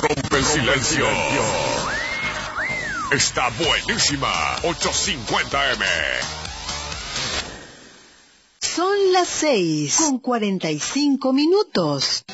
rompe el silencio. Está buenísima. 850M. Son las 6:45.